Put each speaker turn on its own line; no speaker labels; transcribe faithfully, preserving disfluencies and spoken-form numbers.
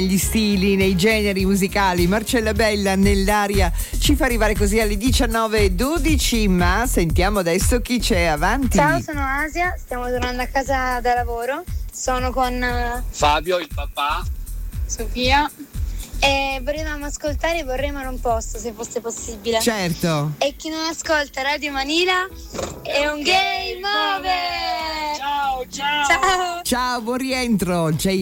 Gli stili, nei generi musicali, Marcella Bella nell'aria ci fa arrivare così alle diciannove e dodici, ma sentiamo adesso chi c'è avanti.
Ciao, sono Asia, stiamo tornando a casa da lavoro, sono con uh,
Fabio, il papà,
Sofia e volevamo ascoltare Vorremmo un posto, se fosse possibile.
Certo.
E chi non ascolta Radio Manila è un game over.
Ciao, ciao.
Ciao.
Ciao, buon rientro. J